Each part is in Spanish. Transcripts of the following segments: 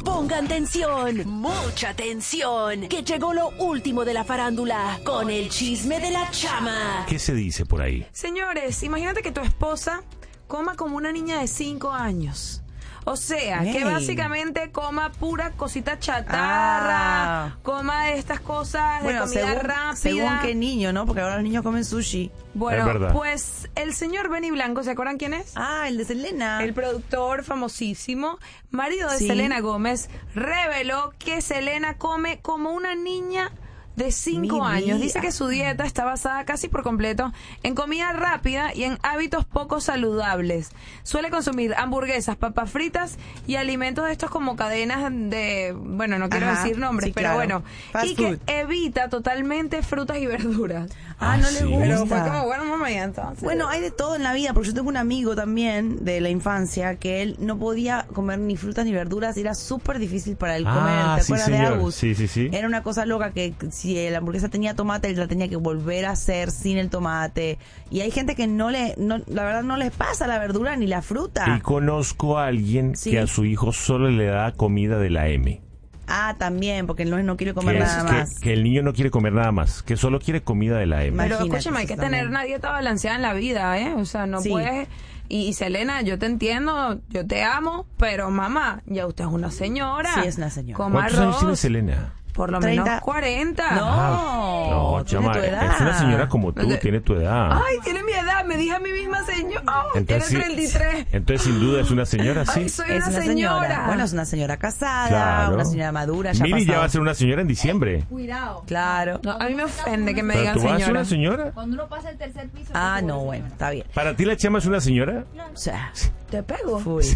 Pongan tensión, mucha tensión, que llegó lo último de la farándula con el chisme de la chama. ¿Qué se dice por ahí? Señores, imagínate que tu esposa coma como una niña de 5 años. O sea, que básicamente coma pura cosita chatarra, coma de estas cosas de comida rápida. Según qué niño, ¿no? Porque ahora los niños comen sushi. Bueno, pues el señor Benny Blanco, ¿se acuerdan quién es? Ah, el de Selena. El productor famosísimo, marido de Selena Gómez, reveló que Selena come como una niña de 5 años. Dice que su dieta está basada casi por completo en comida rápida y en hábitos poco saludables. Suele consumir hamburguesas, papas fritas y alimentos de estos como cadenas de, bueno, no quiero decir nombres, pero bueno. Fast food. Que evita totalmente frutas y verduras. No le gusta. Pero fue como, bueno, mamá, ya entonces. Bueno, hay de todo en la vida, porque yo tengo un amigo también de la infancia que él no podía comer ni frutas ni verduras y era súper difícil para él comer. ¿Te acuerdas de Agus? Sí. Era una cosa loca que si la hamburguesa tenía tomate, él la tenía que volver a hacer sin el tomate. Y hay gente que la verdad no les pasa la verdura ni la fruta. Y conozco a alguien que a su hijo solo le da comida de la M. También, porque no quiere comer nada más. Que el niño no quiere comer nada más, que solo quiere comida de la M. Pero escúchame, hay que tener una dieta balanceada en la vida, ¿eh? O sea, no puedes... Y Selena, yo te entiendo, yo te amo, pero mamá, ya usted es una señora. Sí, es una señora. ¿Cuántos años tiene Selena? Por lo menos 40. No, chama, es una señora como tú, tiene tu edad. Ay, tiene mi edad, me dije a mí misma señora. Tiene 33. Entonces, sin duda, es una señora, sí. Ay, soy una señora. Bueno, es una señora casada, una señora madura. Miri ya va a ser una señora en diciembre. Cuidado. Claro. No, a mí me ofende que me digan ¿Tú señora. vas a ser una señora? Cuando uno pasa el tercer piso. No, bueno, está bien. ¿Para ti la chama es una señora? O sea, te pego.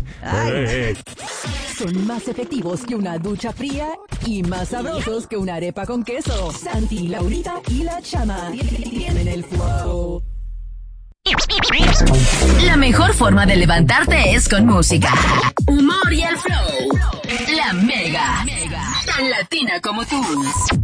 Son más efectivos que una ducha fría y más sabrosos que una arepa con queso. Santi, Laurita y la chama tienen el flow. La mejor forma de levantarte es con música, humor y el flow. La Mega, tan latina como tú.